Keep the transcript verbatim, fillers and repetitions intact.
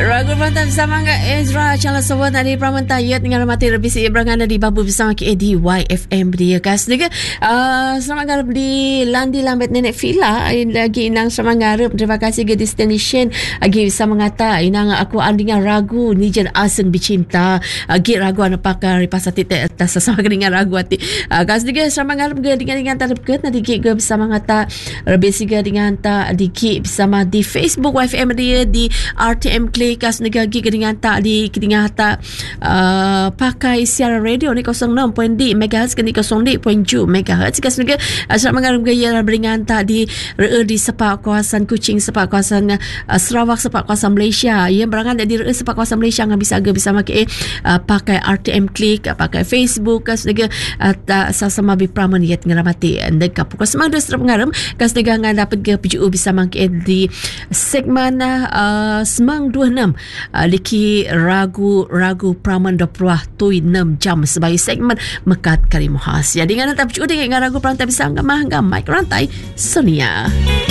Ragu Pramanta bersama dengan Ezra Chala Sobat dari Pramanta Yat dengan mati lebih si berangana di Babu bersama K A D Y F M dia kas juga. Uh, selamat ngarep di Landi Lambat Nenek Villa lagi inang selamat ngarep. Terima kasih ke destination lagi bisa mengata inang aku andingan ragu ni jen aseng bicinta lagi ragu anu pakar pasal titik atas sama dengan ragu hati. Uh, kas juga selamat ngarep ke dengan dengan tarif ke nanti ke bisa mengata lebih siga dengan ta dikit bersama di Facebook Y F M dia di R T M Klik kas negagi kedingan tak di kedingan tak uh, pakai siaran radio ni kosong enam titik tiga megahertz ke ni kosong tiga titik tujuh megahertz kas negara asal mengarung gaya beringan tak di re di sepak kawasan Kuching sepak kawasan uh, Sarawak sepak kawasan Malaysia yang berangan di re sepak kawasan Malaysia ngah bisa agak bisa makai uh, pakai R T M Klik uh, pakai Facebook kas negara uh, tak sama bi praman yat ngeramati ndek kapuk semang dos terap ngaram kas negara ngah dapat ke P J U bisa makai di segmen uh, semang dua enam uh, liki ragu ragu praman dopruah tui enam jam sebagai segmen mekat kari muhas. Jadi dengan tetap juga dengan ragu praman tak bisa ngamah ngamai rantai Sonia.